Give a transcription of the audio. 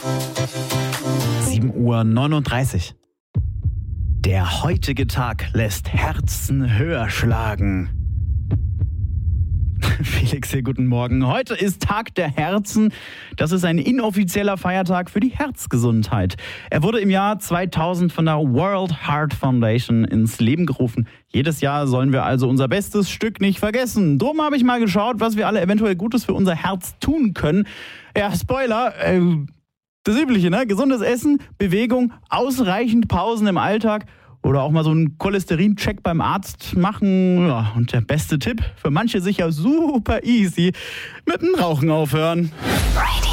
7:39 Uhr. Der heutige Tag lässt Herzen höher schlagen. Felix, hier guten Morgen. Heute ist Tag der Herzen. Das ist ein inoffizieller Feiertag für die Herzgesundheit. Er wurde im Jahr 2000 von der World Heart Foundation ins Leben gerufen. Jedes Jahr sollen wir also unser bestes Stück nicht vergessen. Drum habe ich mal geschaut, was wir alle eventuell Gutes für unser Herz tun können. Ja, Spoiler, das Übliche, ne? Gesundes Essen, Bewegung, ausreichend Pausen im Alltag oder auch mal so einen Cholesterincheck beim Arzt machen. Ja, und der beste Tipp, für manche sicher super easy, mit dem Rauchen aufhören. Radio.